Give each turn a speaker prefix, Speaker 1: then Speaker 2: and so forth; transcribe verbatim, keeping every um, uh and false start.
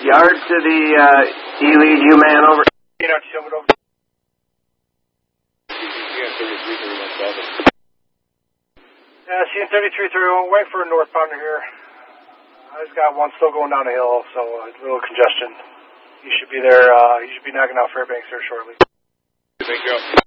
Speaker 1: Yard to the uh, E-lead U-man over.
Speaker 2: You know, show it over. Yeah, C N thirty-three thirty-one, wait for a northbounder here. I just got one still going down the hill, so uh, a little congestion. You should be there, uh, you should be knocking out Fairbanks here shortly.
Speaker 3: Thank you.